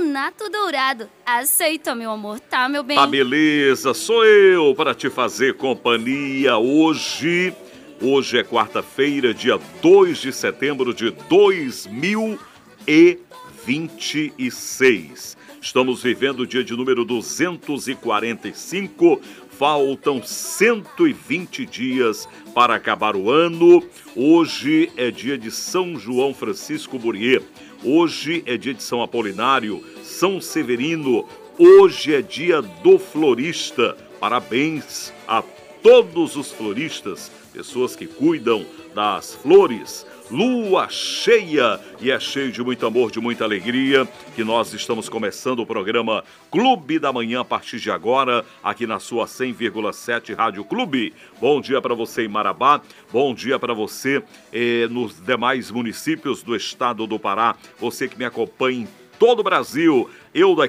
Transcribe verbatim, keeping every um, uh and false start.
Renato Dourado. Aceita, meu amor, tá, meu bem? Tá, beleza, sou eu para te fazer companhia hoje. Hoje é quarta-feira, dia dois de setembro de dois mil e vinte e seis. Estamos vivendo o dia de número duzentos e quarenta e cinco. Faltam cento e vinte dias para acabar o ano. Hoje é dia de São João Francisco Burier. Hoje é dia de São Apolinário, São Severino. Hoje é dia do florista. Parabéns a todos os floristas, pessoas que cuidam das flores. Lua cheia, e é cheio de muito amor, de muita alegria, que nós estamos começando o programa Clube da Manhã a partir de agora, aqui na sua cem vírgula sete Rádio Clube. Bom dia para você em Marabá, bom dia para você eh, nos demais municípios do estado do Pará, você que me acompanha em todo o Brasil. Eu daqui